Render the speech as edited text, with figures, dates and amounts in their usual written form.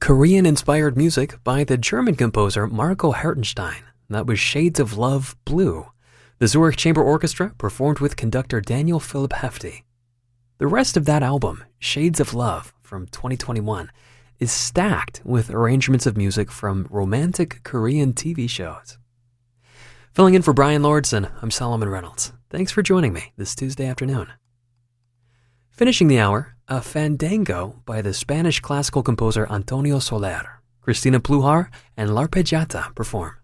Korean-inspired music by the German composer Marco Hertenstein. That was Shades of Love, Blue. The Zurich Chamber Orchestra performed with conductor Daniel Philipp Hefti. The rest of that album, Shades of Love, from 2021, is stacked with arrangements of music from romantic Korean TV shows. Filling in for Brian Lordson, I'm Solomon Reynolds. Thanks for joining me this Tuesday afternoon. Finishing the hour, a fandango by the Spanish classical composer Antonio Soler. Cristina Pluhar and L'Arpeggiata perform.